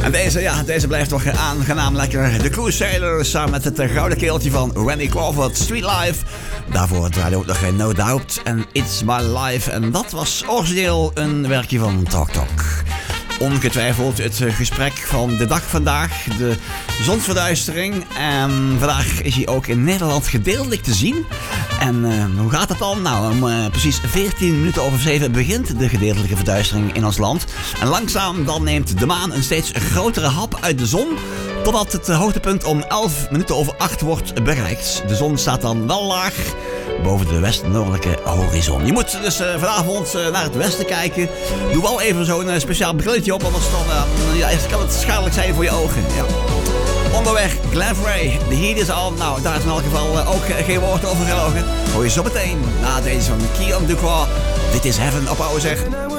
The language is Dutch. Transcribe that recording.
En deze blijft toch aangenaam lekker. De Crusaders samen met het gouden keeltje van Randy Crawford, Street Life. Daarvoor draaide ook nog No Doubt en It's My Life. En dat was origineel een werkje van Talk Talk. Ongetwijfeld het gesprek van de dag vandaag, de zonsverduistering. En vandaag is hij ook in Nederland gedeeltelijk te zien. En hoe gaat het dan? Nou, om precies 14 minuten over 7 begint de gedeeltelijke verduistering in ons land. En langzaam dan neemt de maan een steeds grotere hap uit de zon, totdat het hoogtepunt om 11 minuten over 8 wordt bereikt. De zon staat dan wel laag boven de west-noordelijke horizon. Je moet dus vanavond naar het westen kijken. Doe wel even zo'n speciaal brilletje op, anders dan kan het schadelijk zijn voor je ogen. Ja. Onderweg, Glenn Frey, de heat is al. Nou, daar is in elk geval ook geen woord over gelogen. Hoor je zo meteen na deze van Keon Ducroix. Dit is Heaven op oude zeg.